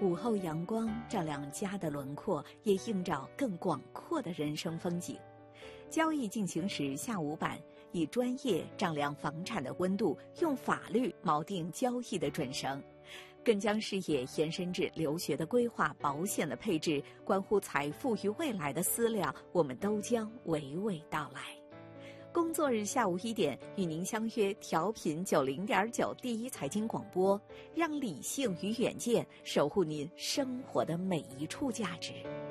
午后阳光照亮家的轮廓，也映照更广阔的人生风景。交易进行时下午版，以专业丈量房产的温度，用法律锚定交易的准绳，更将视野延伸至留学的规划、保险的配置，关乎财富与未来的思量，我们都将娓娓道来。工作日下午1点，与您相约调频90.9第一财经广播，让理性与远见守护您生活的每一处价值。